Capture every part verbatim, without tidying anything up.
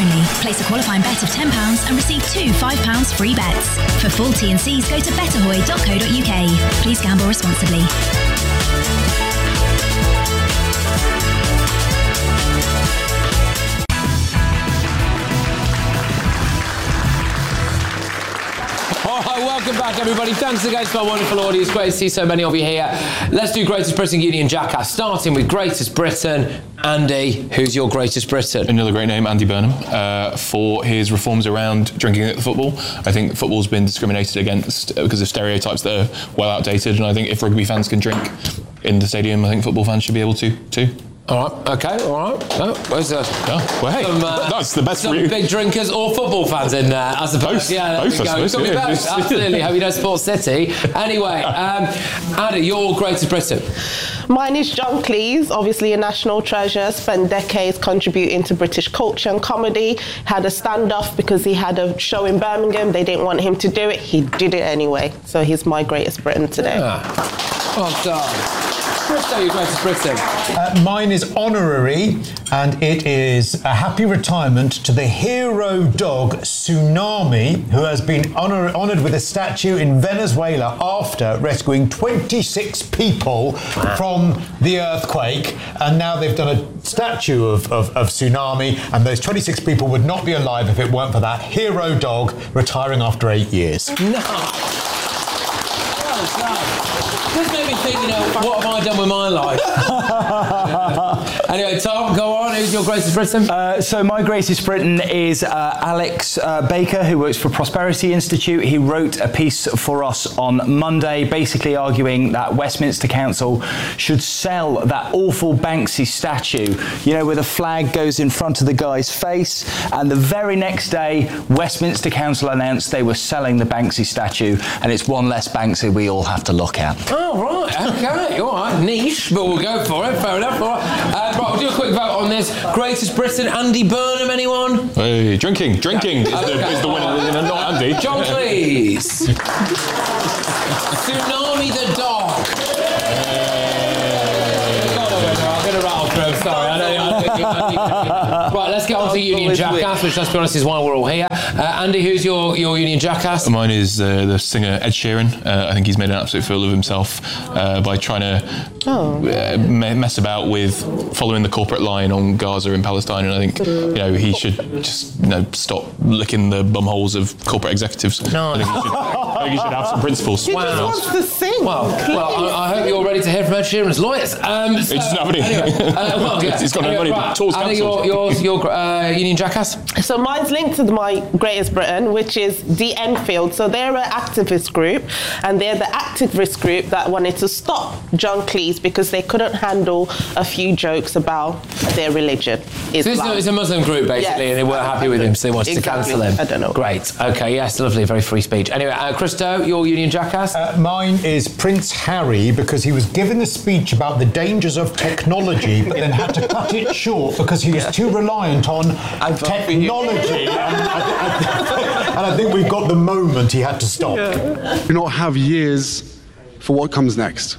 only. Place a qualifying bet of ten pounds and receive two five pounds free bets. For full T and Cs, go to betterhoy dot co dot uk. Please gamble responsibly. All right, welcome back, everybody. Thanks again to our wonderful audience. Great to see so many of you here. Let's do Greatest Britain Union Jackass, starting with Greatest Britain. Andy, who's your Greatest Britain? Another great name, Andy Burnham, uh, for his reforms around drinking at the football. I think football's been discriminated against because of stereotypes that are well outdated, and I think if rugby fans can drink in the stadium, I think football fans should be able to too. All right, okay, all right. Oh, where's the, oh, well, hey, some, uh, that's the best some route. Big drinkers or football fans in there, I suppose. Both, yeah, both, I suppose. Got me Yeah. both, absolutely. Hope you don't support City. Anyway, um, Andy, your Greatest Britain. Mine is John Cleese, obviously a national treasure, spent decades contributing to British culture and comedy, had a standoff because he had a show in Birmingham, they didn't want him to do it, he did it anyway. So he's my Greatest Britain today. Yeah. Well done. Christo, your Greatest Britain. Uh, mine is honorary, and it is a happy retirement to the hero dog Tsunami, who has been honor- honoured with a statue in Venezuela after rescuing twenty-six people wow. from the earthquake. And now they've done a statue of, of, of Tsunami, and those twenty-six people would not be alive if it weren't for that hero dog retiring after eight years. No. Well done. This made me think, you know, what have I done with my life? Anyway, Tom, go on. Who's your Greatest Britain? Uh, so my Greatest Britain is uh, Alex uh, Baker, who works for Prosperity Institute. He wrote a piece for us on Monday, basically arguing that Westminster Council should sell that awful Banksy statue, you know, where the flag goes in front of the guy's face. And the very next day, Westminster Council announced they were selling the Banksy statue, and it's one less Banksy we all have to look at. Oh, right, okay, all right, niche, but we'll go for it, fair enough, all right. Uh, right, we'll do a quick vote on this. Greatest Britain, Andy Burnham, anyone? Hey, drinking, drinking is, okay. the, is the winner, not Andy. John Cleese. Tsunami the dog. I'm going to rattle through, sorry, I know. Right, let's get on to Union Jackass, which, let's be honest, is why we're all here. Uh, Andy, who's your, your Union Jackass? Mine is uh, the singer Ed Sheeran. Uh, I think he's made an absolute fool of himself uh, by trying to oh. uh, mess about with following the corporate line on Gaza and Palestine. And I think you know he should just you know stop licking the bumholes of corporate executives. No, I think he should, I think he should have some principles. He wow. just wants to sing. Well, well I, I hope you're ready to hear from Ed Sheeran's lawyers. Um, so, he doesn't have any. Anyway, uh, well, yeah. He's got no anyway, money. Right. Tours Andy, cancelled. your, your, your uh, Union Jackass? So mine's linked to my Greatest Britain, which is the Enfield. So they're an activist group, and they're the activist group that wanted to stop John Cleese because they couldn't handle a few jokes about their religion. So it's a, it's a Muslim group, basically, yes. and they weren't happy with him, so they wanted exactly. to cancel him. I don't know. Great. Okay, yes, lovely, very free speech. Anyway, uh, Christo, your Union Jackass? Uh, mine is Prince Harry, because he was giving a speech about the dangers of technology, but then had to cut it short because he was yeah. too reliant on technology. and, I, and I think we've got the moment he had to stop. Yeah. Do not have years for what comes next.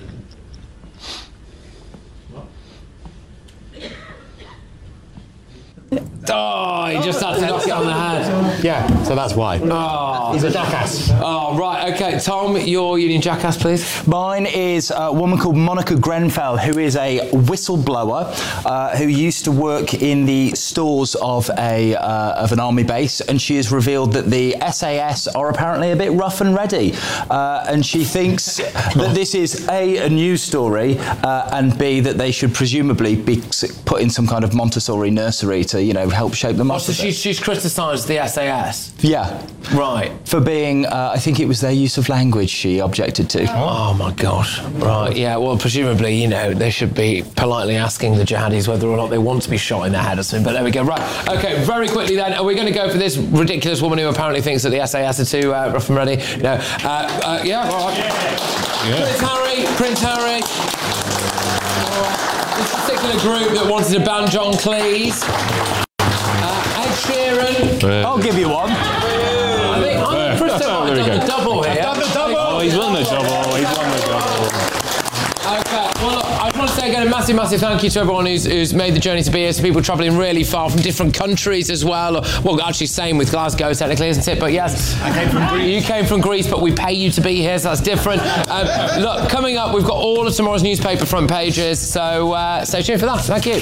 Oh, he just had to knock it on the head. Yeah, so that's why. Oh, he's a jackass. Oh, right, okay. Tom, your Union Jackass, please. Mine is a woman called Monica Grenfell, who is a whistleblower uh, who used to work in the stores of a uh, of an army base, and she has revealed that the S A S are apparently a bit rough and ready, uh, and she thinks that this is A, a news story, uh, and B, that they should presumably be put in some kind of Montessori nursery to, you know, help shape them oh, up. So she, she's criticised the S A S? Yeah. Right. For being, uh, I think it was their use of language she objected to. Oh, my gosh. Right, yeah, well, presumably, you know, they should be politely asking the jihadis whether or not they want to be shot in the head or something, but there we go. Right, OK, very quickly then, are we going to go for this ridiculous woman who apparently thinks that the S A S are too uh, rough and ready? No. Uh, uh, yeah, all right. Yeah. Prince Harry, Prince Harry. All right. This particular group that wanted to ban John Cleese. Uh, Ed Sheeran. Uh, I'll give you one. I think I'm Christo might have done the double here. Done the double. Oh, he's won the double. He's won the double. Okay, well, look, I just want to say again a massive massive, massive thank you to everyone who's, who's made the journey to be here. So people travelling really far from different countries as well. Well, actually, same with Glasgow, technically, isn't it? But yes, I came from Greece. You came from Greece, but we pay you to be here, so that's different. Um, look, coming up, we've got all of tomorrow's newspaper front pages, so uh, stay tuned for that. Thank you.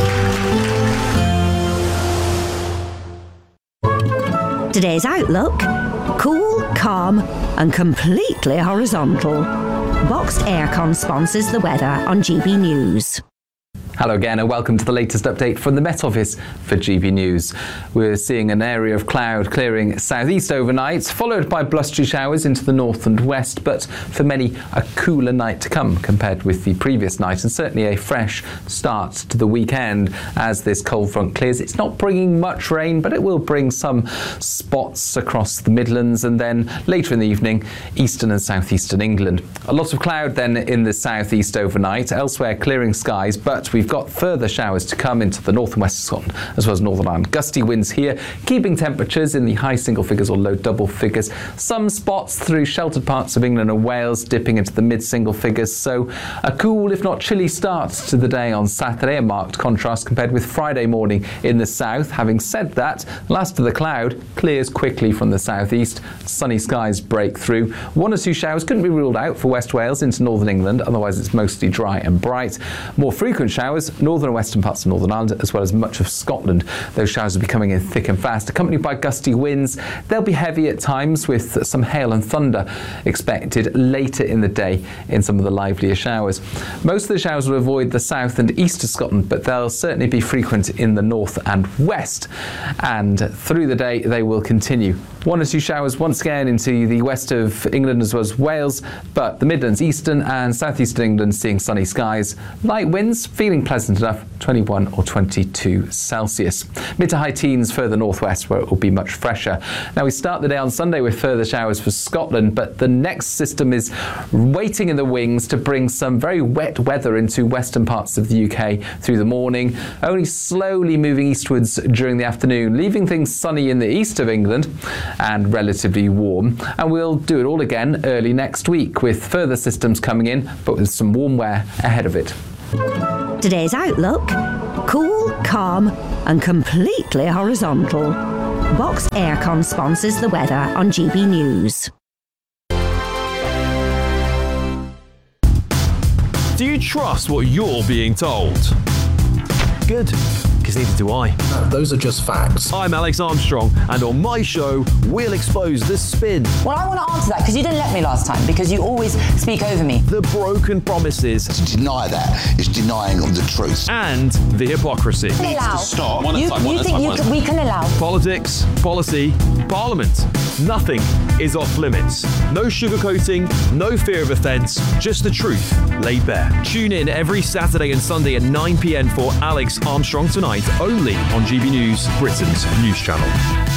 Today's outlook: cool, calm and completely horizontal. Boxed Aircon sponsors the weather on G B News. Hello again and welcome to the latest update from the Met Office for G B News. We're seeing an area of cloud clearing southeast overnight, followed by blustery showers into the north and west, but for many a cooler night to come compared with the previous night, and certainly a fresh start to the weekend as this cold front clears. It's not bringing much rain, but it will bring some spots across the Midlands and then later in the evening eastern and southeastern England. A lot of cloud then in the southeast overnight, elsewhere clearing skies, but we've got further showers to come into the north and west of Scotland as well as Northern Ireland. Gusty winds here, keeping temperatures in the high single figures or low double figures. Some spots through sheltered parts of England and Wales dipping into the mid single figures. So a cool, if not chilly, start to the day on Saturday, a marked contrast compared with Friday morning in the south. Having said that, last of the cloud clears quickly from the southeast. Sunny skies break through. One or two showers couldn't be ruled out for West Wales into Northern England, otherwise it's mostly dry and bright. More frequent showers northern and western parts of Northern Ireland as well as much of Scotland. Those showers will be coming in thick and fast, accompanied by gusty winds. They'll be heavy at times with some hail and thunder expected later in the day in some of the livelier showers. Most of the showers will avoid the south and east of Scotland, but they'll certainly be frequent in the north and west, and through the day they will continue. One or two showers once again into the west of England as well as Wales, but the Midlands, eastern and southeastern England seeing sunny skies. Light winds, feeling pleasant enough, twenty-one or twenty-two Celsius. Mid to high teens further northwest where it will be much fresher. Now we start the day on Sunday with further showers for Scotland, but the next system is waiting in the wings to bring some very wet weather into western parts of the U K through the morning, only slowly moving eastwards during the afternoon, leaving things sunny in the east of England and relatively warm. And we'll do it all again early next week with further systems coming in, but with some warm wear ahead of it. Today's outlook: cool, calm and completely horizontal. Boxed Aircon sponsors the weather on G B News. Do you trust what you're being told? Good, because neither do I. No, those are just facts. I'm Alex Armstrong, and on my show, we'll expose the spin. Well, I want to answer that, because you didn't let me last time, because you always speak over me. The broken promises. To deny that is denying the truth. And the hypocrisy. We allow. To stop. You, you think you can, we can allow? Politics, policy, parliament. Nothing is off limits. No sugarcoating, no fear of offence, just the truth laid bare. Tune in every Saturday and Sunday at nine p.m. for Alex Armstrong Tonight, only on G B News, Britain's news channel.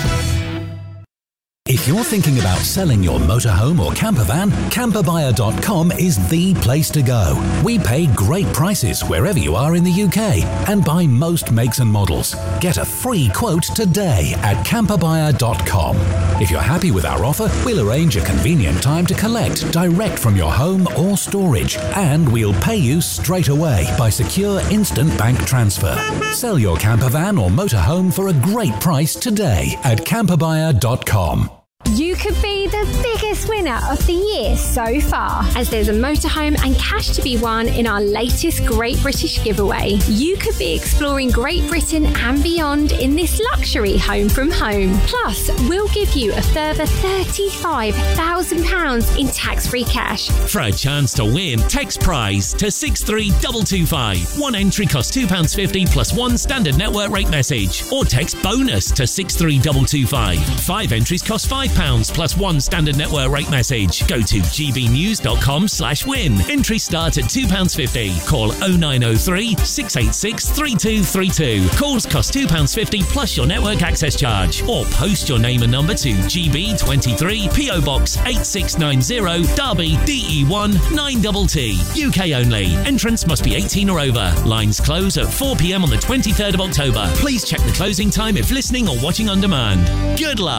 If you're thinking about selling your motorhome or camper van, camper buyer dot com is the place to go. We pay great prices wherever you are in the U K and buy most makes and models. Get a free quote today at camper buyer dot com. If you're happy with our offer, we'll arrange a convenient time to collect direct from your home or storage, and we'll pay you straight away by secure instant bank transfer. Sell your camper van or motorhome for a great price today at camper buyer dot com. You could be the biggest winner of the year so far, as there's a motorhome and cash to be won in our latest Great British giveaway. You could be exploring Great Britain and beyond in this luxury home from home. Plus, we'll give you a further thirty-five thousand pounds in tax-free cash. For a chance to win, text prize to six three two two five. One entry costs two pounds fifty plus one standard network rate message. Or text bonus to six three two two five. Five entries cost five pounds plus one standard network rate message. Go to g b news dot com slash win. Entry start at two pounds fifty. Call oh nine oh three, six eight six, three two three two. Calls cost two pounds fifty plus your network access charge. Or post your name and number to G B twenty-three, P O Box eight six nine zero, Derby, D E one nine T T. U K only. Entrance must be eighteen or over. Lines close at four p.m. on the twenty-third of October. Please check the closing time if listening or watching on demand. Good luck.